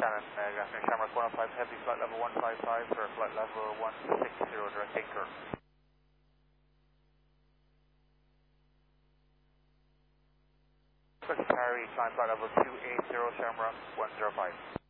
Shannon, good afternoon, Shamrock 105 Heavy, flight level 155 for flight level 160, direct anchor. British Harry, climb flight level 280, Shamrock 105.